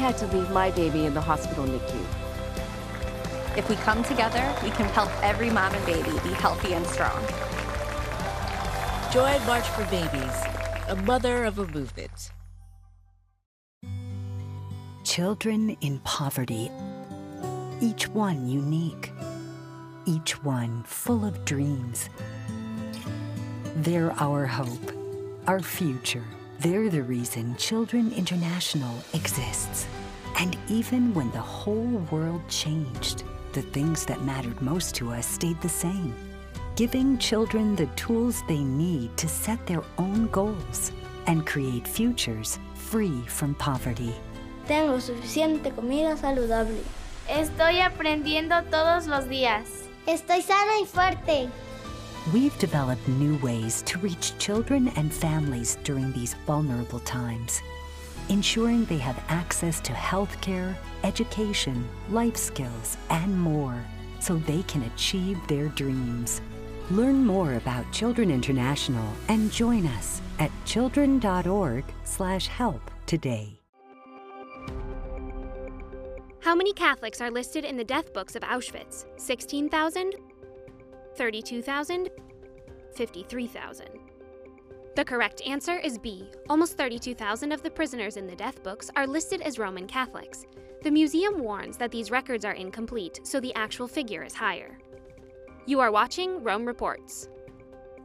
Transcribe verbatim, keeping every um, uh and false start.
had to leave my baby in the hospital N I C U. If we come together, we can help every mom and baby be healthy and strong. Join March for Babies, a mother of a movement. Children in poverty, each one unique, each one full of dreams. They're our hope, our future. They're the reason Children International exists. And even when the whole world changed, the things that mattered most to us stayed the same, giving children the tools they need to set their own goals and create futures free from poverty. Tengo suficiente comida saludable. Estoy aprendiendo todos los días. Estoy sana y fuerte. We've developed new ways to reach children and families during these vulnerable times, ensuring they have access to healthcare, education, life skills, and more, so they can achieve their dreams. Learn more about Children International and join us at children dot org slash help today. How many Catholics are listed in the death books of Auschwitz? sixteen thousand? thirty-two thousand? fifty-three thousand. The correct answer is B. Almost thirty-two thousand of the prisoners in the death books are listed as Roman Catholics. The museum warns that these records are incomplete, so the actual figure is higher. You are watching Rome Reports.